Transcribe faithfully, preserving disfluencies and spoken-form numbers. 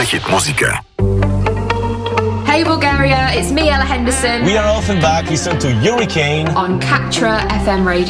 Hit Muzikę. Hey Bulgaria, it's me, Ella Henderson. We are often back. Listen to Hurricane on Katra F M Radio.